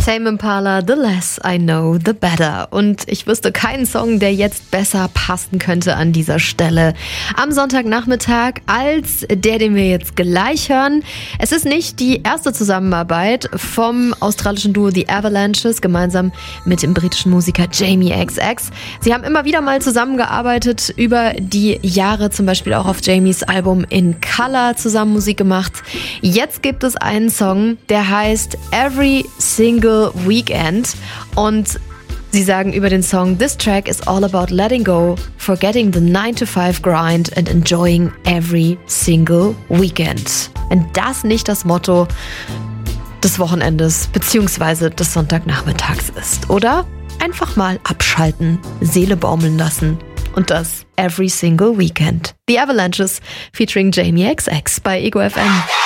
Tame Impala, The Less I Know, The Better. Und ich wüsste keinen Song, der jetzt besser passen könnte an dieser Stelle am Sonntagnachmittag als der, den wir jetzt gleich hören. Es ist nicht die erste Zusammenarbeit vom australischen Duo The Avalanches gemeinsam mit dem britischen Musiker Jamie XX. Sie haben immer wieder mal zusammengearbeitet über die Jahre, zum Beispiel auch auf Jamies Album In Colour zusammen Musik gemacht. Jetzt gibt es einen Song, der heißt Every Single Weekend und sie sagen über den Song, "This track is all about letting go, forgetting the 9-to-5 grind and enjoying every single weekend." Wenn das nicht das Motto des Wochenendes bzw. des Sonntagnachmittags ist, oder? Einfach mal abschalten, Seele baumeln lassen und das every single weekend. The Avalanches featuring Jamie XX bei Ego FM.